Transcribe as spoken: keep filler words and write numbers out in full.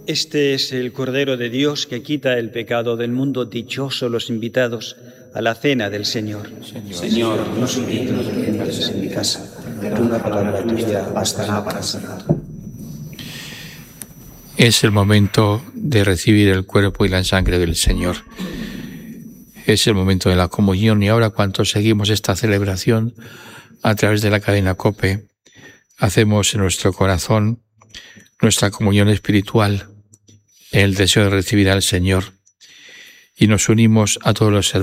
Este es el Cordero de Dios que quita el pecado del mundo. Dichosos los invitados a la cena del Señor. Señor, no soy digno de que entres en mi casa, pero una palabra tuya bastará para sanar. Es el momento de recibir el cuerpo y la sangre del Señor. Es el momento de la comunión, y ahora, cuando seguimos esta celebración a través de la cadena COPE, hacemos en nuestro corazón nuestra comunión espiritual, el deseo de recibir al Señor, y nos unimos a todos los hermanos